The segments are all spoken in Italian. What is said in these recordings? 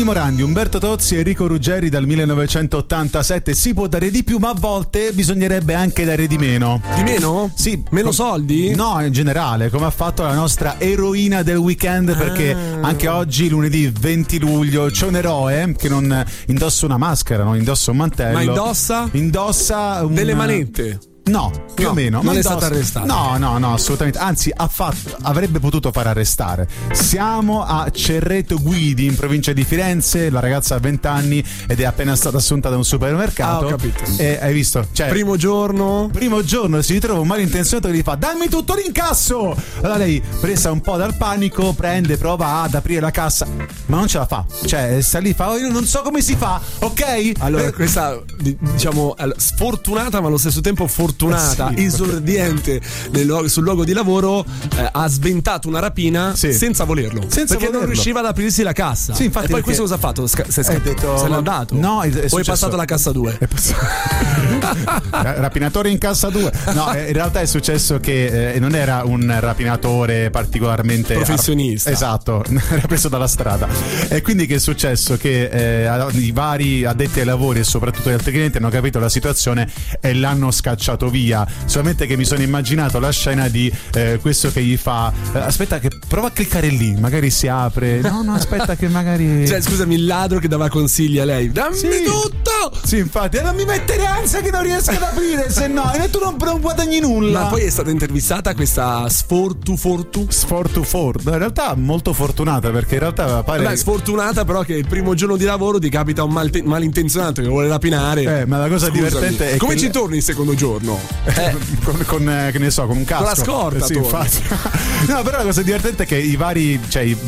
Morandi, Umberto Tozzi e Enrico Ruggeri dal 1987. Si può dare di più, ma a volte bisognerebbe anche dare di meno. Di meno? Sì. Meno soldi? No, in generale, come ha fatto la nostra eroina del weekend, perché anche oggi, lunedì 20 luglio, c'è un eroe che non indossa una maschera, non indossa un mantello. Ma indossa? Indossa delle manette. No, più o meno. Non è stato arrestato. No, assolutamente. Anzi, avrebbe potuto far arrestare. Siamo a Cerreto Guidi, in provincia di Firenze. La ragazza ha 20 anni ed è appena stata assunta da un supermercato. Ho capito. E hai visto? Cioè, Primo giorno si ritrova un malintenzionato che gli fa: dammi tutto l'incasso! Allora lei, presa un po' dal panico, prova ad aprire la cassa, ma non ce la fa. Cioè, sta lì, fa: io non so come si fa, ok? Allora, questa, diciamo, sfortunata, ma allo stesso tempo fortunata, sì, esordiente sul luogo di lavoro, ha sventato una rapina senza volerlo. Perché non riusciva ad aprirsi la cassa. Sì, infatti, e poi questo cosa ha fatto? Se n'è andato? No, o è passato la cassa 2? Rapinatore in cassa 2. No, in realtà è successo che non era un rapinatore particolarmente professionista. Esatto, era preso dalla strada. E quindi che è successo? Che i vari addetti ai lavori e soprattutto gli altri clienti hanno capito la situazione e l'hanno scacciato via. Solamente che mi sono immaginato la scena di questo che gli fa: aspetta che prova a cliccare lì, magari si apre. No, aspetta che magari, cioè, scusami, il ladro che dava consigli a lei: dammi tutto! Sì, infatti, non mi mettere ansia che non riesco ad aprire, se no tu non guadagni nulla. Ma poi è stata intervistata questa Sfortu. No, in realtà molto fortunata, perché in realtà pare... Beh, sfortunata però che il primo giorno di lavoro ti capita un malintenzionato che vuole rapinare. Ma la cosa divertente è come che ci torni il secondo giorno? Con che ne so, con un casco, con la scorta, sì, infatti. No, però la cosa divertente è che i vari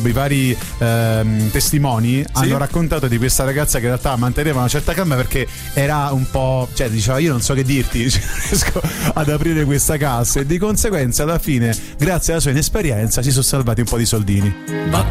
testimoni hanno raccontato di questa ragazza che in realtà manteneva una certa calma, perché era un po', cioè diceva: io non so che dirti, non riesco ad aprire questa cassa, e di conseguenza alla fine, grazie alla sua inesperienza, si sono salvati un po' di soldini.